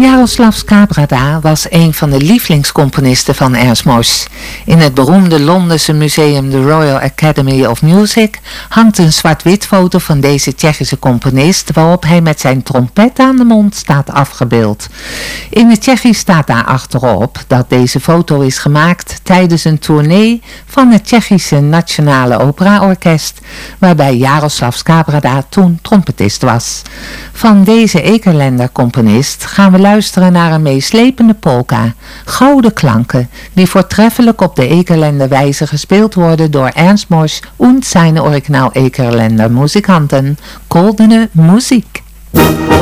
Jaroslav Skabrda was een van de lievelingscomponisten van Ernst Mosch. In het beroemde Londense museum The Royal Academy of Music hangt een zwart-wit foto van deze Tsjechische componist waarop hij met zijn trompet aan de mond staat afgebeeld. In het Tsjechisch staat daar achterop dat deze foto is gemaakt tijdens een tournee van het Tsjechische Nationale Operaorkest, waarbij Jaroslav Skabrda toen trompetist was. Van deze Ekerländer-componist gaan we luisteren naar een meeslepende polka, gouden klanken, die voortreffelijk op de Ekerländer wijze gespeeld worden door Ernst Mosch en zijn originaal Ekerländer muzikanten. Goldene muziek.